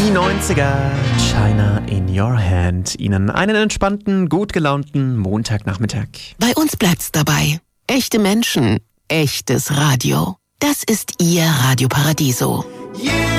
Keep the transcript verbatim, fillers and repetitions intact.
Die neunziger, China in your hand. Ihnen einen entspannten, gut gelaunten Montagnachmittag. Bei uns bleibt's dabei. Echte Menschen, echtes Radio. Das ist Ihr Radio Paradiso. Yeah.